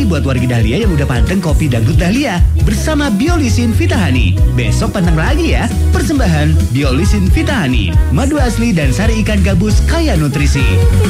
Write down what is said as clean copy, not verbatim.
buat wargi Dahlia yang udah panteng kopi dangdut Dahlia bersama Biolisin Vitahani. Besok panteng lagi ya. Persembahan Biolisin Vitahani, madu asli dan sari ikan gabus kaya nutrisi.